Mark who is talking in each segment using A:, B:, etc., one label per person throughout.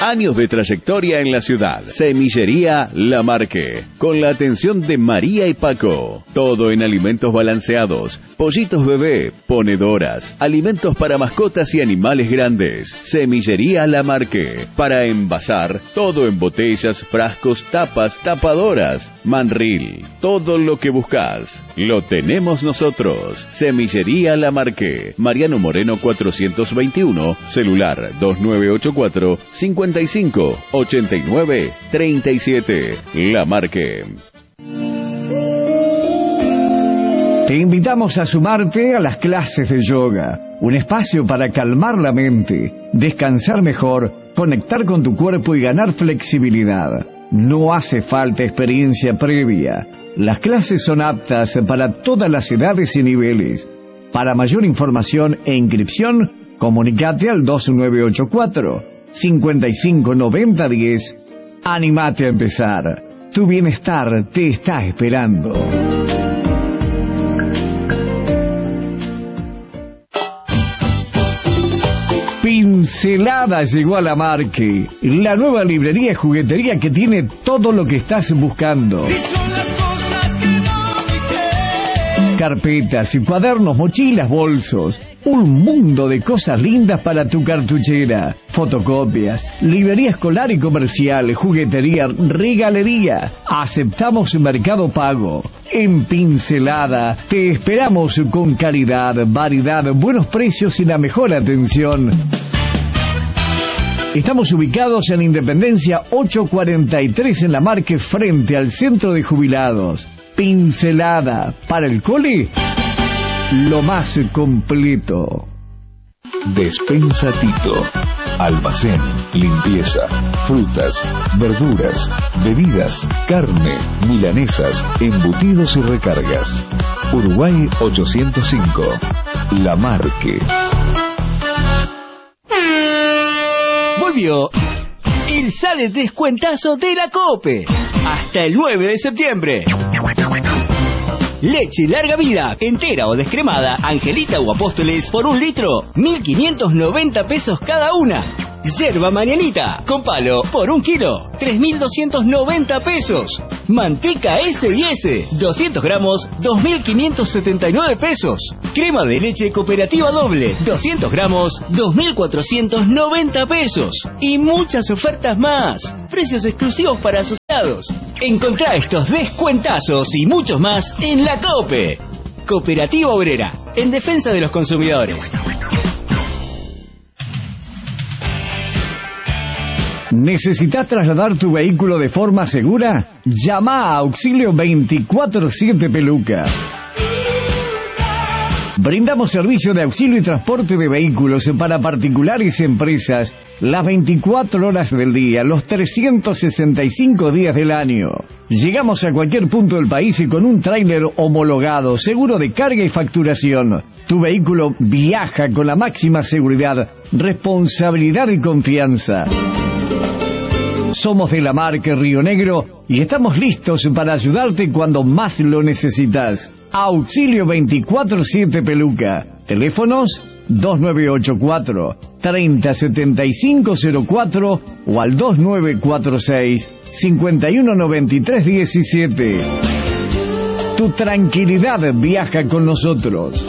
A: Años de trayectoria en la ciudad. Semillería La Marque, con la atención de María y Paco. Todo en alimentos balanceados, pollitos bebé, ponedoras, alimentos para mascotas y animales grandes. Semillería La Marque, para envasar, todo en botellas, frascos, tapas, tapadoras, manril. Todo lo que buscas, lo tenemos nosotros. Semillería La Marque, Mariano Moreno 421, celular 2984 55 89 37. La Marque.
B: Te invitamos a sumarte a las clases de yoga, un espacio para calmar la mente, descansar mejor, conectar con tu cuerpo y ganar flexibilidad. No hace falta experiencia previa. Las clases son aptas para todas las edades y niveles. Para mayor información e inscripción, comunícate al 2984 559010. Anímate a empezar. Tu bienestar te está esperando. Pincelada llegó a La Marque, la nueva librería y juguetería que tiene todo lo que estás buscando. Carpetas y cuadernos, mochilas, bolsos, un mundo de cosas lindas para tu cartuchera, fotocopias, librería escolar y comercial, juguetería, regalería. Aceptamos Mercado Pago. En Pincelada te esperamos con calidad, variedad, buenos precios y la mejor atención. Estamos ubicados en Independencia 843 en La Marque, frente al Centro de Jubilados. Pincelada, para el cole, lo más completo.
C: Despensa Tito. Almacén, limpieza, frutas, verduras, bebidas, carne, milanesas, embutidos y recargas. Uruguay 805. La Marque.
D: Volvió el sale descuentazo de la COPE. Hasta el 9 de septiembre. Leche larga vida, entera o descremada, Angelita o Apóstoles, por 1 litro, 1.590 pesos cada una. Yerba Marianita, con palo, por 1 kilo, 3.290 pesos. Manteca S&S, 200 gramos, 2.579 pesos. Crema de leche cooperativa doble, 200 gramos, 2.490 pesos. Y muchas ofertas más. Precios exclusivos para asociados. Encontrá estos descuentazos y muchos más en la COPE. Cooperativa Obrera, en defensa de los consumidores.
B: ¿Necesitas trasladar tu vehículo de forma segura? Llama a Auxilio 24/7 Peluca. Brindamos servicio de auxilio y transporte de vehículos para particulares y empresas las 24 horas del día, los 365 días del año. Llegamos a cualquier punto del país y con un tráiler homologado, seguro de carga y facturación. Tu vehículo viaja con la máxima seguridad, responsabilidad y confianza. Somos de La Marque, Río Negro, y estamos listos para ayudarte cuando más lo necesitas. Auxilio 24/7 Peluca. Teléfonos 2984 307504 o al 2946 519317. Tu tranquilidad viaja con nosotros.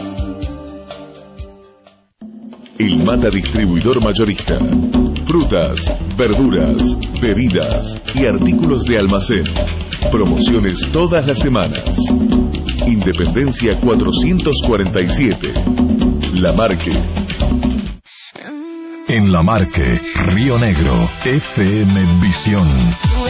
C: El Mata Distribuidor Mayorista. Frutas, verduras, bebidas y artículos de almacén. Promociones todas las semanas. Independencia 447. La Marque.
E: En La Marque, Río Negro, FM Visión.